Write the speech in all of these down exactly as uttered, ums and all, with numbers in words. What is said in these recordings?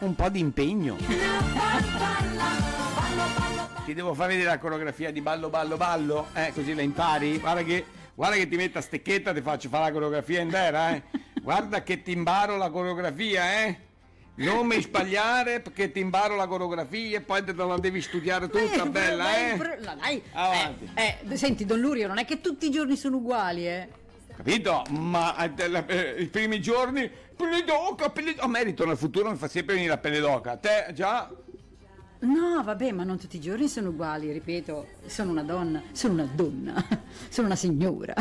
un po' di impegno. Ti devo far vedere la coreografia di ballo ballo ballo, eh, così la impari. Guarda che, guarda che ti metto a stecchetta, ti faccio fare la coreografia intera, eh. Guarda che ti imparo la coreografia, eh. Non mi sbagliare perché ti imparo la coreografia e poi te la devi studiare tutta, Beh, bella, beh, eh. br- no, dai. Avanti. Eh, eh, senti, Don Lurio, non è che tutti i giorni sono uguali, eh. Capito? Ma eh, la- eh, i primi giorni, pelle d'oca, pelle d'oca. A me Ritorno al futuro mi fa sempre venire la pelle d'oca. Te già? No, vabbè, ma non tutti i giorni sono uguali, ripeto, sono una donna, sono una donna, sono una signora.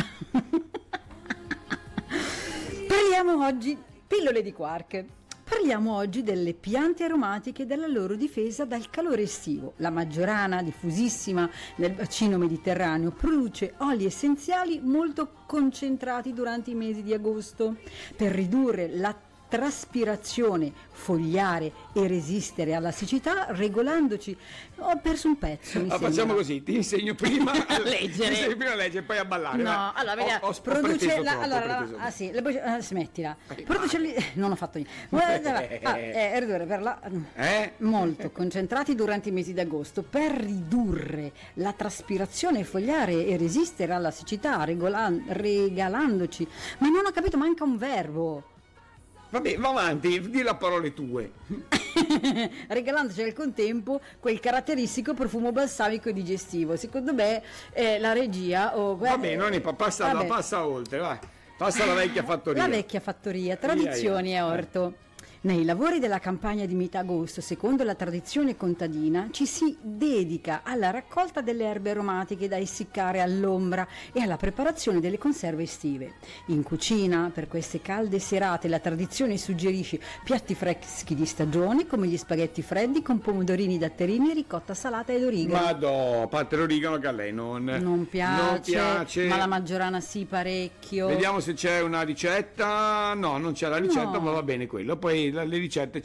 Parliamo oggi, pillole di quark. Parliamo oggi delle piante aromatiche e della loro difesa dal calore estivo. La maggiorana, diffusissima nel bacino mediterraneo, produce oli essenziali molto concentrati durante i mesi di agosto per ridurre la traspirazione fogliare e resistere alla siccità, regolandoci. Ho perso un pezzo. Mi Ah, sembra. facciamo così, ti insegno prima a leggere. Ti insegno prima a leggere e poi a ballare. No, vai. allora vediamo. Ho- ho- ho produce preteso la, troppo, ho allora, preteso ah sì, le voce- eh, smettila. Ok, Produce vai. li- non ho fatto niente. Guarda, ah, eh, ridurre per la Eh? molto concentrati durante i mesi d'agosto per ridurre la traspirazione fogliare e resistere alla siccità, regolan- regalandoci. Ma non ho capito, manca un verbo. Vabbè, va avanti, di le parole tue. Regalandoci al contempo quel caratteristico profumo balsamico e digestivo. Secondo me eh, la regia oh, Va bene, non ne pa- passa, vabbè. passa oltre, vai. Passa la vecchia fattoria. La vecchia fattoria, tradizioni Via, e via. orto. Nei lavori della campagna di metà agosto, secondo la tradizione contadina, ci si dedica alla raccolta delle erbe aromatiche da essiccare all'ombra e alla preparazione delle conserve estive. In cucina, per queste calde serate, la tradizione suggerisce piatti freschi di stagione come gli spaghetti freddi con pomodorini datterini e ricotta salata ed origano. Ma do, a parte l'origano che a lei non, Non piace, non piace. ma la maggiorana sì parecchio. Vediamo se c'è una ricetta. No, non c'è la ricetta, No. ma va bene quello. Poi la- le ricette